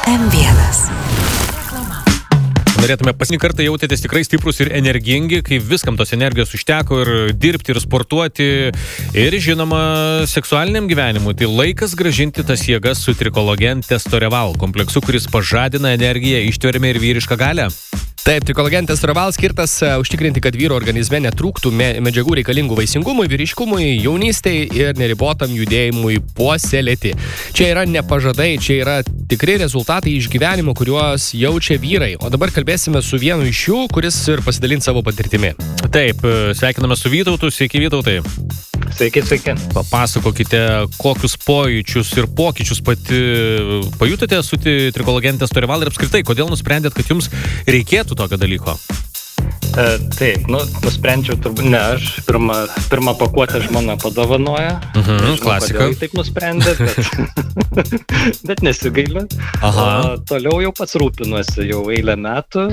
M1. Norėtume paskutinį kartą jautėtės tikrai stiprus ir energingi, kai viskam tos energijos užteko ir dirbti, ir sportuoti, ir žinoma, seksualiniam gyvenimui. Tai laikas grąžinti tas jėgas su Trikologen Testoreval kompleksu, kuris pažadina energiją, ištvermę ir vyrišką galią. Taip, Trikologen Testoreval skirtas užtikrinti, kad vyro organizme netrūktų medžiagų reikalingų vaisingumui, vyriškumui, jaunystei ir neribotam judėjimui puoselėti. Čia yra ne pažadai, čia yra tikri rezultatai iš gyvenimo, kuriuos jaučia vyrai. O dabar kalbėsime su vienu iš jų, kuris ir pasidalins savo patirtimi. Taip, sveikiname su Vytautu. Sveiki, Vytautai. Sveiki. Papasakokite, kokius pojūčius ir pokyčius pati pajutote su Trikologen Testoreval ir apskritai, kodėl nusprendėt, kad jums reikėtų tokio dalyko? Taip, nusprendžiau turbūt ne aš. Pirmą pakuotę žmona padovanoja. Klasika. Taip nusprendė, bet nesigailiu. Toliau jau pats rūpinuosi jau eilę metų.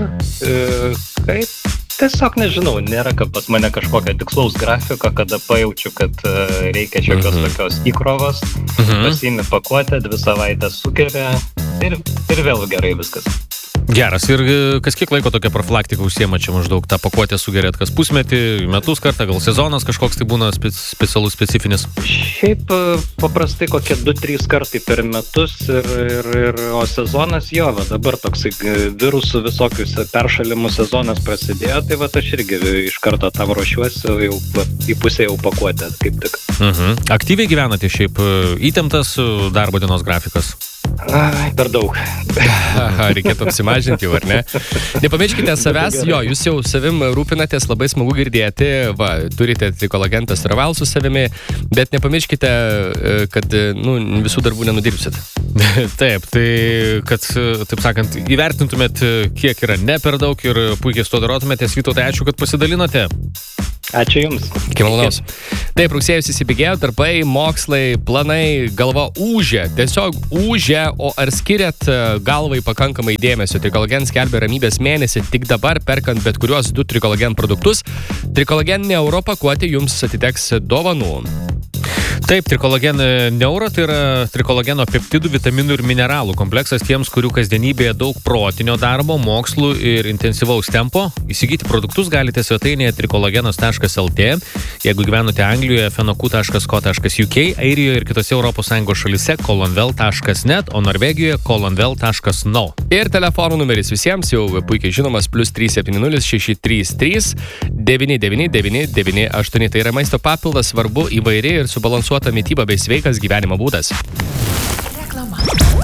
Tiesiog nežinau, nėra pas mane kažkokio tikslaus grafiko, kada pajaučiu, kad reikia šiokios tokios įkrovos. Pasiimi pakuotę, 2 savaitės sukeria ir vėl gerai viskas. Geras. Ir kas kiek laiko tokia profilaktika užsiema čia maždaug tą pakuotę sugerėt? Kas pusmetį, metus kartą, gal sezonas kažkoks tai būna specialus, specifinis? Šiaip paprastai kokie 2-3 kartai per metus o sezonas va dabar toksai virusų visokius peršalimų sezonas prasidėjo, tai va aš irgi iš karto tam ruošiuosi, jau į pusę jau pakuotę, kaip tik. Aktyviai gyvenate šiaip, įtemptas darbo dienos grafikas? Per daug. Reikėtų apsimažinti jau, ar ne? Nepamirškite savęs, jūs jau savim rūpinatės, labai smagu girdėti, turite Trikologen Testoreval su savimi, bet nepamirškite, kad visų darbų nenudirbsit. Taip, tai kad, taip sakant, įvertintumėt, kiek yra ne per daug ir puikiai su to darotumėtės. Vytautai, ačiū, kad pasidalinote. Ačiū Jums. Iki malonaus. Taip, rugsėjus įsibėgėjo, darbai, mokslai, planai, galva ūžia, tiesiog ūžia, o ar skiriat galvai pakankamai dėmesio? Trikologen skelbia ramybės mėnesį, tik dabar perkant bet kuriuos 2 Trikologen produktus, Trikologen Neuro pakuotė jums atiteks dovanų. Taip, Trikologen Neuro tai yra trikologeno peptidų, vitaminų ir mineralų kompleksas tiems, kurių kasdienybėje daug protinio darbo, mokslų ir intensyvaus tempo. Įsigyti produktus galite svetainėje trikologenas.lt. Jeigu gyvenote Anglijoje, fenoku.co.uk, Airijoje ir kitose ES šalyse colonvel.net, o Norvegijoje colonvel.no. Ir telefonų numeris visiems jau puikiai žinomas +370 633 999 98. Tai yra maisto papildas, svarbu, įvairi ir subalansuota mityba bei sveikas gyvenimo būdas. Reklama.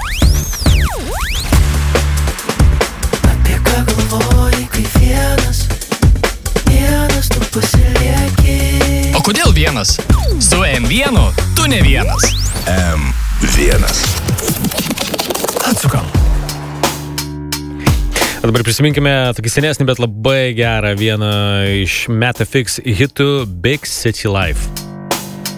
Apie ką galvoji, kai vienas tu pasilieki. O kodėl vienas? Su M1 tu ne vienas. M1. Atsukam. Dabar prisiminkime tokį senesnį, bet labai gerą vieną iš Metafix hitų Big City Life.